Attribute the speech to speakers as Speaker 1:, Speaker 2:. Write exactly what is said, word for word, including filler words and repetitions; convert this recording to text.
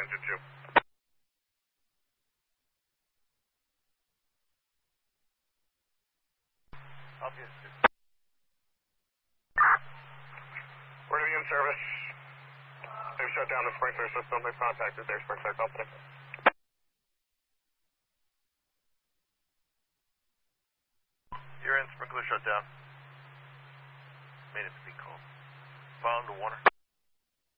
Speaker 1: engine two. Obviously. We're to be in service. They've shut down the sprinkler system. They've contacted their sprinkler company. You're in, sprinkler shut down. Made it to be cold. Found the Warner.